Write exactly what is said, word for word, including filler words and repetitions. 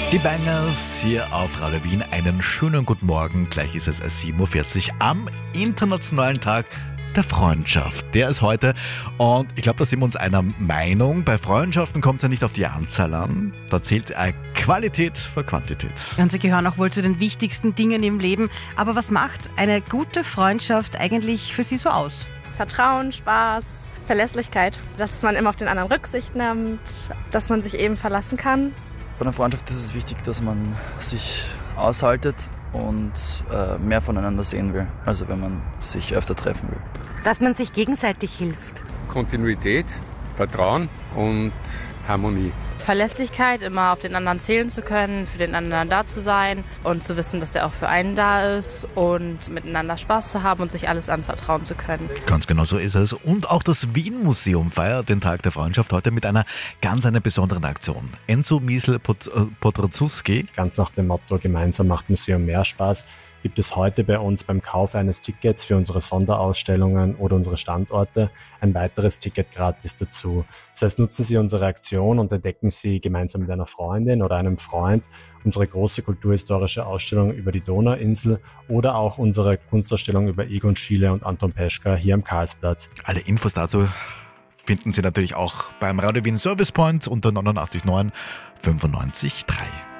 Die Bangers hier auf Radio Wien. Einen schönen guten Morgen. Gleich ist es sieben Uhr vierzig am Internationalen Tag der Freundschaft. Der ist heute und ich glaube, da sind wir uns einer Meinung. Bei Freundschaften kommt es ja nicht auf die Anzahl an. Da zählt äh, Qualität vor Quantität. Und sie gehören auch wohl zu den wichtigsten Dingen im Leben. Aber was macht eine gute Freundschaft eigentlich für Sie so aus? Vertrauen, Spaß, Verlässlichkeit. Dass man immer auf den anderen Rücksicht nimmt, dass man sich eben verlassen kann. Bei einer Freundschaft ist es wichtig, dass man sich aushaltet und äh, mehr voneinander sehen will, also wenn man sich öfter treffen will. Dass man sich gegenseitig hilft. Kontinuität, Vertrauen und Harmonie. Verlässlichkeit, immer auf den anderen zählen zu können, für den anderen da zu sein und zu wissen, dass der auch für einen da ist und miteinander Spaß zu haben und sich alles anvertrauen zu können. Ganz genau so ist es. Und auch das Wien-Museum feiert den Tag der Freundschaft heute mit einer ganz einer besonderen Aktion. Enzo Miesel-Potrazuski. Ganz nach dem Motto, gemeinsam macht Museum mehr Spaß, gibt es heute bei uns beim Kauf eines Tickets für unsere Sonderausstellungen oder unsere Standorte ein weiteres Ticket gratis dazu. Das heißt, nutzen Sie unsere Aktion und entdecken Sie gemeinsam mit einer Freundin oder einem Freund unsere große kulturhistorische Ausstellung über die Donauinsel oder auch unsere Kunstausstellung über Egon Schiele und Anton Peschka hier am Karlsplatz. Alle Infos dazu finden Sie natürlich auch beim Radio Wien Service Point unter neunundachtzig neun fünfundneunzig drei.